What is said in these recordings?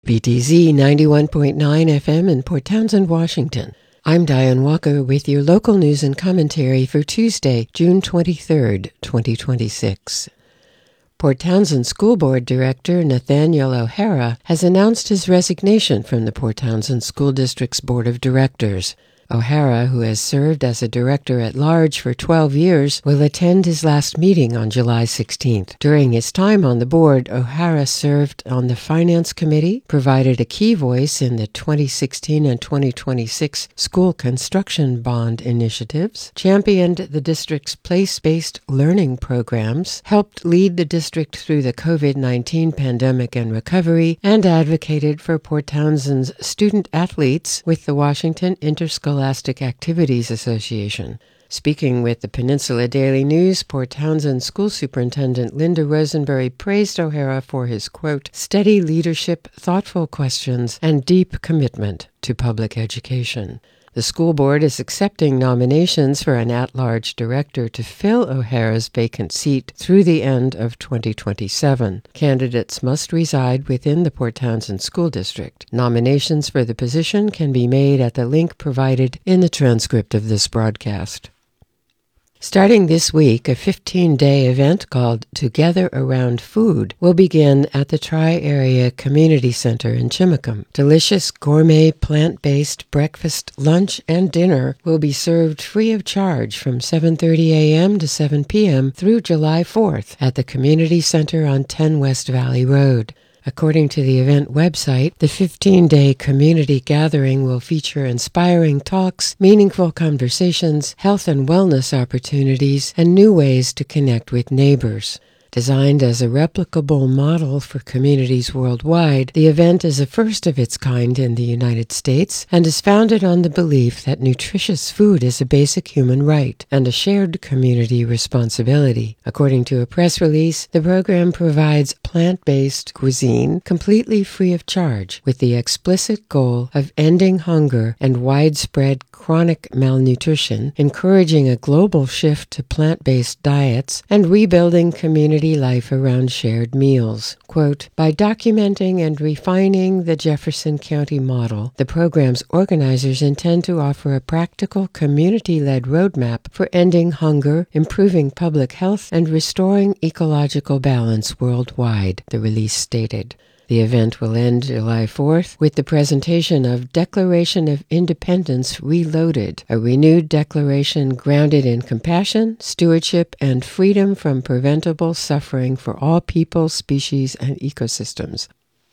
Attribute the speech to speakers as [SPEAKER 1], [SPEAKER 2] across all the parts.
[SPEAKER 1] KPTZ 91.9 FM in Port Townsend, Washington. I'm Diane Walker with your local news and commentary for Tuesday, June 23rd, 2026. Port Townsend School Board Director Nathaniel O'Hara has announced his resignation from the Port Townsend School District's Board of Directors. O'Hara, who has served as a director-at-large for 12 years, will attend his last meeting on July 16th. During his time on the board, O'Hara served on the Finance Committee, provided a key voice in the 2016 and 2026 school construction bond initiatives, championed the district's place-based learning programs, helped lead the district through the COVID-19 pandemic and recovery, and advocated for Port Townsend's student-athletes with the Washington Interscholastic Activities Association. Speaking with the Peninsula Daily News, Port Townsend School Superintendent Linda Rosenberry praised O'Hara for his, quote, steady leadership, thoughtful questions, and deep commitment to public education. The school board is accepting nominations for an at-large director to fill O'Hara's vacant seat through the end of 2027. Candidates must reside within the Port Townsend School District. Nominations for the position can be made at the link provided in the transcript of this broadcast. Starting this week, a 15-day event called Together Around Food will begin at the Tri-Area Community Center in Chimacum. Delicious gourmet plant-based breakfast, lunch, and dinner will be served free of charge from 7:30 a.m. to 7 p.m. through July 4th at the Community Center on 10 West Valley Road. According to the event website, the 15-day community gathering will feature inspiring talks, meaningful conversations, health and wellness opportunities, and new ways to connect with neighbors. Designed as a replicable model for communities worldwide, the event is a first of its kind in the United States and is founded on the belief that nutritious food is a basic human right and a shared community responsibility. According to a press release, the program provides plant-based cuisine completely free of charge, with the explicit goal of ending hunger and widespread chronic malnutrition, encouraging a global shift to plant-based diets, and rebuilding community life around shared meals. Quote, by documenting and refining the Jefferson County model, the program's organizers intend to offer a practical community-led roadmap for ending hunger, improving public health, and restoring ecological balance worldwide, the release stated. The event will end July 4th with the presentation of Declaration of Independence Reloaded, a renewed declaration grounded in compassion, stewardship, and freedom from preventable suffering for all people, species, and ecosystems.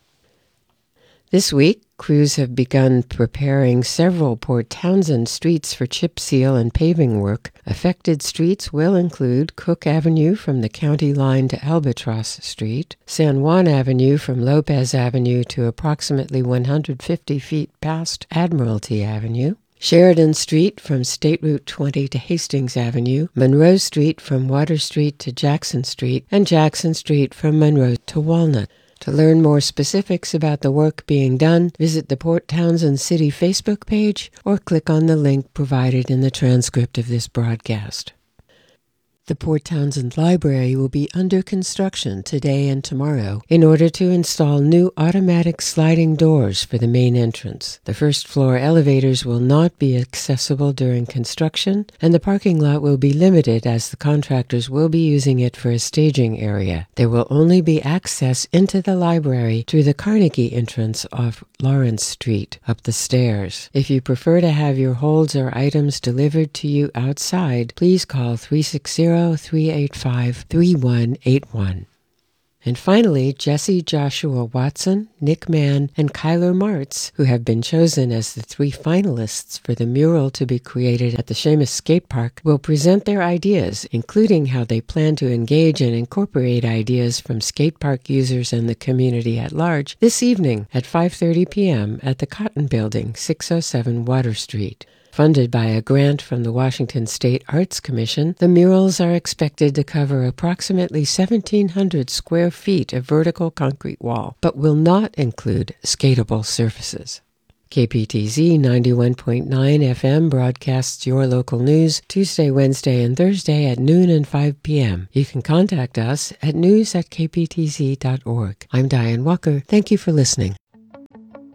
[SPEAKER 1] This week, crews have begun preparing several Port Townsend streets for chip seal and paving work. Affected streets will include Cook Avenue from the county line to Albatross Street, San Juan Avenue from Lopez Avenue to approximately 150 feet past Admiralty Avenue, Sheridan Street from State Route 20 to Hastings Avenue, Monroe Street from Water Street to Jackson Street, and Jackson Street from Monroe to Walnut. To learn more specifics about the work being done, visit the Port Townsend City Facebook page or click on the link provided in the transcript of this broadcast. The Port Townsend Library will be under construction today and tomorrow in order to install new automatic sliding doors for the main entrance. The first-floor elevators will not be accessible during construction, and the parking lot will be limited as the contractors will be using it for a staging area. There will only be access into the library through the Carnegie entrance off Lawrence Street, up the stairs. If you prefer to have your holds or items delivered to you outside, please call 360-385-3181. And finally, Jesse Joshua Watson, Nick Mann, and Kyler Martz, who have been chosen as the 3 finalists for the mural to be created at the Seamus Skate Park, will present their ideas, including how they plan to engage and incorporate ideas from skate park users and the community at large, this evening at 5:30 p.m. at the Cotton Building, 607 Water Street. Funded by a grant from the Washington State Arts Commission, the murals are expected to cover approximately 1,700 square feet of vertical concrete wall, but will not include skatable surfaces. KPTZ 91.9 FM broadcasts your local news Tuesday, Wednesday, and Thursday at noon and 5 p.m. You can contact us at news@kptz.org. I'm Diane Walker. Thank you for listening.